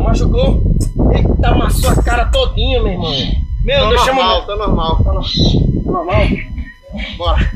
machucou? Eita, amassou a cara todinha, meu irmão. Meu Deus, chama o... Tá normal. Tá normal? Bora.